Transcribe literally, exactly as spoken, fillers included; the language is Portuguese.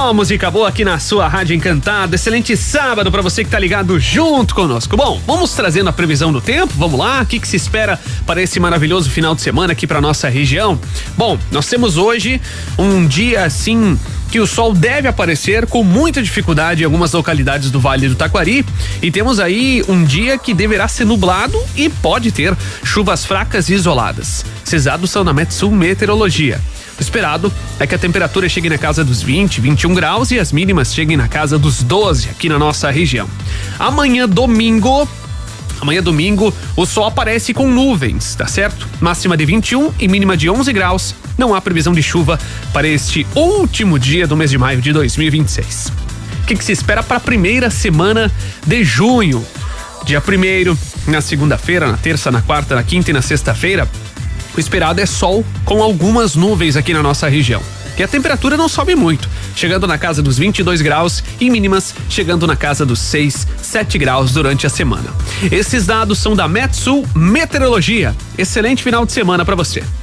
Só música boa aqui na sua Rádio Encantada. Excelente sábado pra você que tá ligado junto conosco. Bom, vamos trazendo a previsão do tempo, vamos lá, o que que se espera para esse maravilhoso final de semana aqui pra nossa região? Bom, nós temos hoje um dia assim que o sol deve aparecer com muita dificuldade em algumas localidades do Vale do Taquari, e temos aí um dia que deverá ser nublado e pode ter chuvas fracas e isoladas. Esses dados são da Metsul Meteorologia. O esperado é que a temperatura chegue na casa dos vinte, vinte e um graus e as mínimas cheguem na casa dos doze aqui na nossa região. Amanhã domingo Amanhã domingo, o sol aparece com nuvens, tá certo? Máxima de vinte e um e mínima de onze graus. Não há previsão de chuva para este último dia do mês de maio de dois mil e vinte e seis. O que que se espera para a primeira semana de junho? Dia primeiro, na segunda-feira, na terça, na quarta, na quinta e na sexta-feira, o esperado é sol com algumas nuvens aqui na nossa região. E a temperatura não sobe muito, chegando na casa dos vinte e dois graus e mínimas chegando na casa dos seis, sete graus durante a semana. Esses dados são da Metsul Meteorologia. Excelente final de semana para você.